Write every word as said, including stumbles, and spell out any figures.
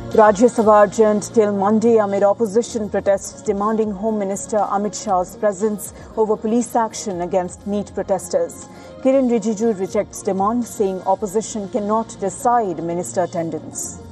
Rajya Sabha adjourned till Monday amid opposition protests demanding Home Minister Amit Shah's presence over police action against NEET protesters. Kiren Rijiju rejects demand, saying opposition cannot decide minister attendance.